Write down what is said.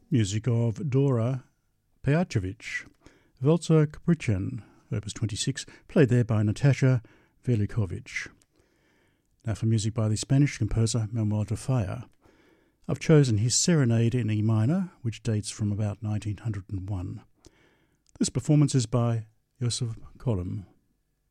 Music of Dora Pejacevic, Walzer Capriccian, Opus 26, played there by Natasha Velikovic. Now for music by the Spanish composer Manuel de Falla. I've chosen his Serenade in E minor, which dates from about 1901. This performance is by Joseph Kolem.